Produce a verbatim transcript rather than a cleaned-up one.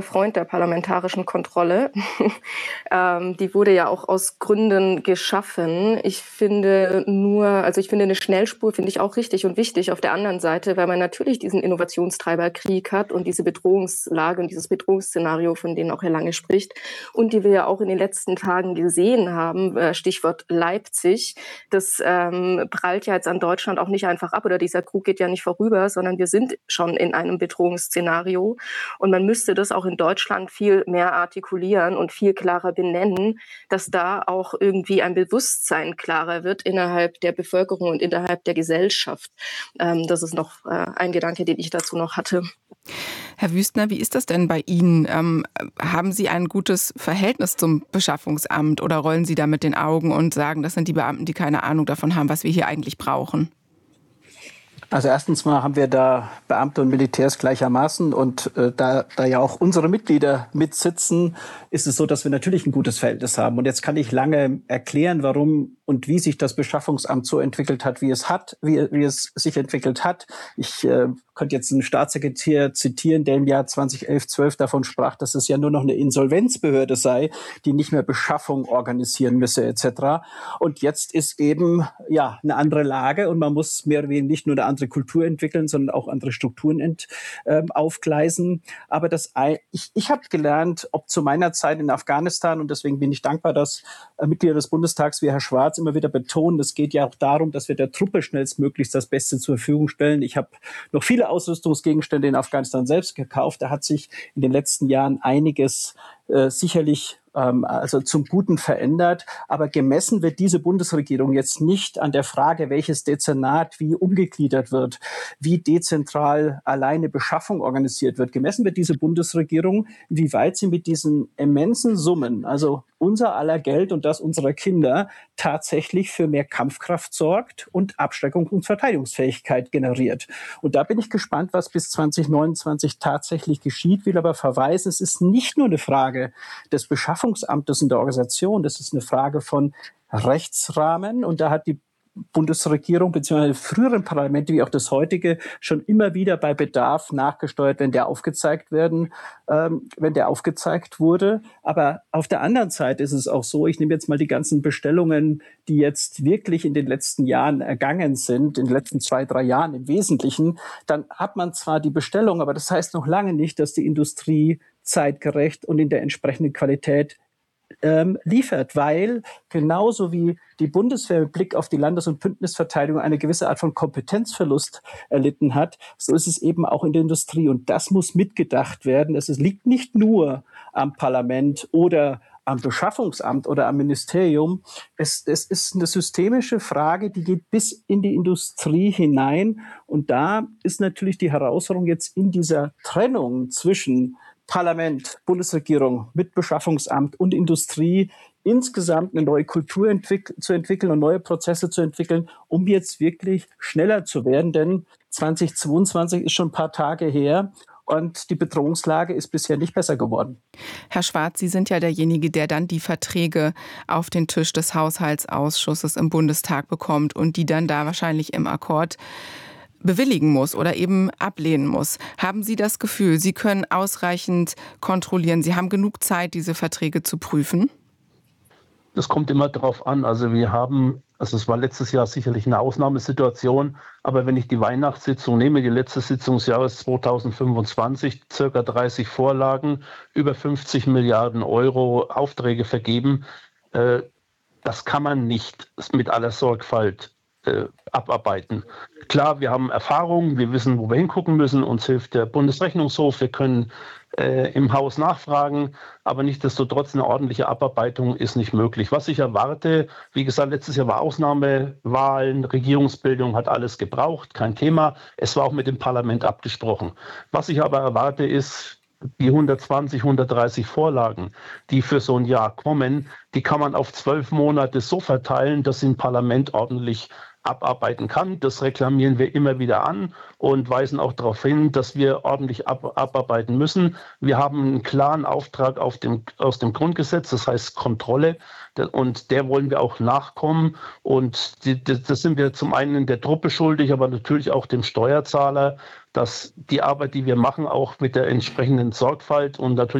Freund der parlamentarischen Kontrolle. ähm, die wurde ja auch aus Gründen geschaffen. Ich finde nur, also ich finde eine Schnellspur finde ich auch richtig und wichtig auf der anderen Seite, weil man natürlich diesen Innovationstreiberkrieg hat und diese Bedrohungslage und dieses Bedrohungsszenario, von denen auch Herr Lange spricht und die wir ja auch in den letzten Tagen gesehen haben, äh, Stichwort Leipzig. Das ähm, prallt ja jetzt an Deutschland auch nicht einfach ab oder dieser Krug geht ja nicht vorüber, sondern wir sind schon in einem Bedrohungsszenario und man müsste das auch in Deutschland viel mehr artikulieren und viel klarer benennen, dass da auch irgendwie ein Bewusstsein klarer wird innerhalb der Bevölkerung und innerhalb der Gesellschaft. Ähm, das ist noch äh, ein Gedanke, den ich dazu noch hatte. Herr Wüstner, wie ist das denn bei Ihnen? Ähm, haben Sie ein gutes Verhältnis zum Beschaffungsamt oder rollen Sie da mit den Augen und sagen, das sind die Beamten, die keine Ahnung davon haben, was wir hier eigentlich brauchen? Also erstens mal haben wir da Beamte und Militärs gleichermaßen und äh, da, da ja auch unsere Mitglieder mitsitzen, ist es so, dass wir natürlich ein gutes Verhältnis haben. Und jetzt kann ich lange erklären, warum und wie sich das Beschaffungsamt so entwickelt hat, wie es hat, wie, wie es sich entwickelt hat. Ich äh, könnte jetzt einen Staatssekretär zitieren, der im Jahr zweitausendelf, zwölf davon sprach, dass es ja nur noch eine Insolvenzbehörde sei, die nicht mehr Beschaffung organisieren müsse et cetera. Und jetzt ist eben ja eine andere Lage und man muss mehr oder weniger nicht nur eine andere Kultur entwickeln, sondern auch andere Strukturen ent, äh, aufgleisen. Aber das, ich, ich habe gelernt, ob zu meiner Zeit in Afghanistan, und deswegen bin ich dankbar, dass äh, Mitglieder des Bundestags wie Herr Schwarz immer wieder betonen, es geht ja auch darum, dass wir der Truppe schnellstmöglichst das Beste zur Verfügung stellen. Ich habe noch viele Ausrüstungsgegenstände in Afghanistan selbst gekauft. Da hat sich in den letzten Jahren einiges äh, sicherlich ähm, also zum Guten verändert. Aber gemessen wird diese Bundesregierung jetzt nicht an der Frage, welches Dezernat wie umgegliedert wird, wie dezentral alleine Beschaffung organisiert wird. Gemessen wird diese Bundesregierung, wie weit sie mit diesen immensen Summen, also unser aller Geld und das unserer Kinder, tatsächlich für mehr Kampfkraft sorgt und Abschreckung und Verteidigungsfähigkeit generiert. Und da bin ich gespannt, was bis zwanzig neunundzwanzig tatsächlich geschieht, will aber verweisen, es ist nicht nur eine Frage des Beschaffungsamtes und der Organisation, das ist eine Frage von Rechtsrahmen und da hat die Bundesregierung bzw. früheren Parlamente wie auch das heutige schon immer wieder bei Bedarf nachgesteuert, wenn der aufgezeigt werden, ähm, wenn der aufgezeigt wurde. Aber auf der anderen Seite ist es auch so, ich nehme jetzt mal die ganzen Bestellungen, die jetzt wirklich in den letzten Jahren ergangen sind, in den letzten zwei, drei Jahren im Wesentlichen, dann hat man zwar die Bestellung, aber das heißt noch lange nicht, dass die Industrie zeitgerecht und in der entsprechenden Qualität Ähm, liefert, weil genauso wie die Bundeswehr mit Blick auf die Landes- und Bündnisverteidigung eine gewisse Art von Kompetenzverlust erlitten hat, so ist es eben auch in der Industrie. Und das muss mitgedacht werden. Es liegt nicht nur am Parlament oder am Beschaffungsamt oder am Ministerium. Es, es ist eine systemische Frage, die geht bis in die Industrie hinein. Und da ist natürlich die Herausforderung jetzt in dieser Trennung zwischen Parlament, Bundesregierung mit Beschaffungsamt und Industrie insgesamt eine neue Kultur entwick- zu entwickeln und neue Prozesse zu entwickeln, um jetzt wirklich schneller zu werden. Denn zweitausendzweiundzwanzig ist schon ein paar Tage her und die Bedrohungslage ist bisher nicht besser geworden. Herr Schwarz, Sie sind ja derjenige, der dann die Verträge auf den Tisch des Haushaltsausschusses im Bundestag bekommt und die dann da wahrscheinlich im Akkord bewilligen muss oder eben ablehnen muss. Haben Sie das Gefühl, Sie können ausreichend kontrollieren, Sie haben genug Zeit, diese Verträge zu prüfen? Das kommt immer darauf an. Also wir haben, also es war letztes Jahr sicherlich eine Ausnahmesituation, aber wenn ich die Weihnachtssitzung nehme, die letzte Sitzung des Jahres zweitausendfünfundzwanzig, circa dreißig Vorlagen, über fünfzig Milliarden Euro Aufträge vergeben, äh, das kann man nicht mit aller Sorgfalt äh, abarbeiten. Klar, wir haben Erfahrung, wir wissen, wo wir hingucken müssen, uns hilft der Bundesrechnungshof, wir können äh, im Haus nachfragen, aber nichtsdestotrotz eine ordentliche Abarbeitung ist nicht möglich. Was ich erwarte, wie gesagt, letztes Jahr war Ausnahmewahlen, Regierungsbildung hat alles gebraucht, kein Thema. Es war auch mit dem Parlament abgesprochen. Was ich aber erwarte, ist, die hundertzwanzig, hundertdreißig Vorlagen, die für so ein Jahr kommen, die kann man auf zwölf Monate so verteilen, dass sie ein Parlament ordentlich abarbeiten kann. Das reklamieren wir immer wieder an und weisen auch darauf hin, dass wir ordentlich ab, abarbeiten müssen. Wir haben einen klaren Auftrag auf dem, aus dem Grundgesetz, das heißt Kontrolle, und der wollen wir auch nachkommen. Und die, das sind wir zum einen der Truppe schuldig, aber natürlich auch dem Steuerzahler, dass die Arbeit, die wir machen, auch mit der entsprechenden Sorgfalt und natürlich